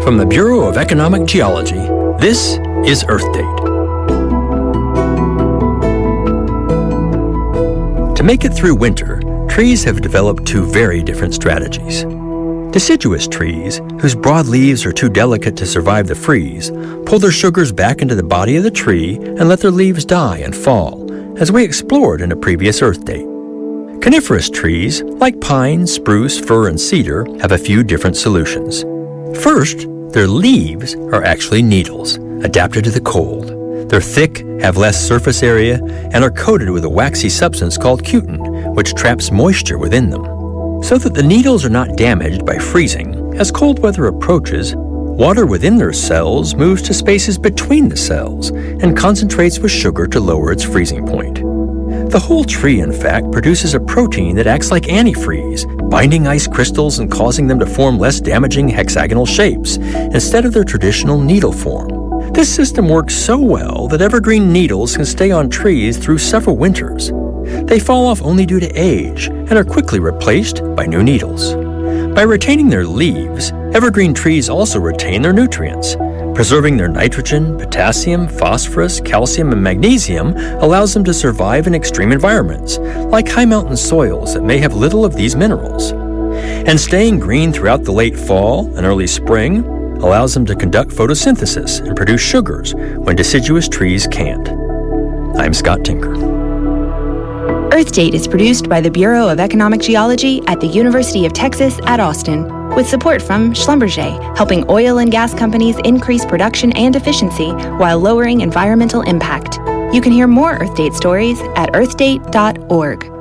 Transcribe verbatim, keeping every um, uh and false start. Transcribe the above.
From the Bureau of Economic Geology, this is Earth Date. To make it through winter, trees have developed two very different strategies. Deciduous trees, whose broad leaves are too delicate to survive the freeze, pull their sugars back into the body of the tree and let their leaves die and fall, as we explored in a previous Earth Date. Coniferous trees, like pine, spruce, fir, and cedar, have a few different solutions. First, their leaves are actually needles, adapted to the cold. They're thick, have less surface area, and are coated with a waxy substance called cutin, which traps moisture within them. So that the needles are not damaged by freezing, as cold weather approaches, water within their cells moves to spaces between the cells and concentrates with sugar to lower its freezing point. The whole tree, in fact, produces a protein that acts like antifreeze, binding ice crystals and causing them to form less damaging hexagonal shapes instead of their traditional needle form. This system works so well that evergreen needles can stay on trees through several winters. They fall off only due to age and are quickly replaced by new needles. By retaining their leaves, evergreen trees also retain their nutrients. Preserving their nitrogen, potassium, phosphorus, calcium, and magnesium allows them to survive in extreme environments, like high mountain soils that may have little of these minerals. And staying green throughout the late fall and early spring allows them to conduct photosynthesis and produce sugars when deciduous trees can't. I'm Scott Tinker. Earth Date is produced by the Bureau of Economic Geology at the University of Texas at Austin, with support from Schlumberger, helping oil and gas companies increase production and efficiency while lowering environmental impact. You can hear more Earth Date stories at earth date dot org.